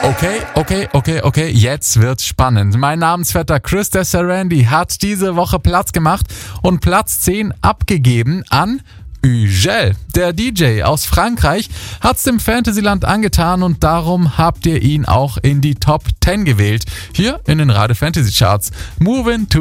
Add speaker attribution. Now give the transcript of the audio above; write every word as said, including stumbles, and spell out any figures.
Speaker 1: Okay, okay, okay, okay, jetzt wird's spannend. Mein Namensvetter Chris Desserandi hat diese Woche Platz gemacht und Platz zehn abgegeben an Ugel. Der D J aus Frankreich hat's dem Fantasyland angetan und darum habt ihr ihn auch in die Top zehn gewählt. Hier in den Radio Fantasy Charts. Movin' to